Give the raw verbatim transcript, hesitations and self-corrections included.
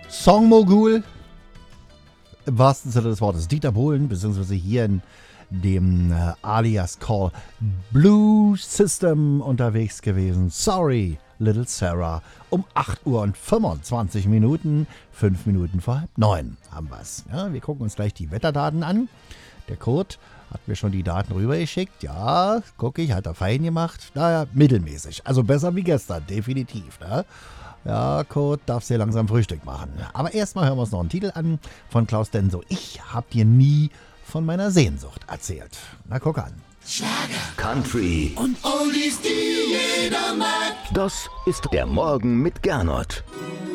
Songmogul, im wahrsten Sinne des Wortes, Dieter Bohlen, beziehungsweise hier in dem äh, Alias Call Blue System unterwegs gewesen. Sorry, Little Sarah. Um acht Uhr und fünfundzwanzig Minuten, fünf Minuten vor halb neun haben wir es. Ja, wir gucken uns gleich die Wetterdaten an. Der Kurt hat mir schon die Daten rübergeschickt. Ja, gucke ich, hat er fein gemacht. Naja, mittelmäßig. Also besser wie gestern, definitiv. Ne? Ja, Kurt, darfst dir langsam Frühstück machen. Aber erstmal hören wir uns noch einen Titel an von Klaus Denso. Ich hab dir nie von meiner Sehnsucht erzählt. Na, guck an. Schlager, Country und Oldies, die jeder mag. Das ist der Morgen mit Gernot.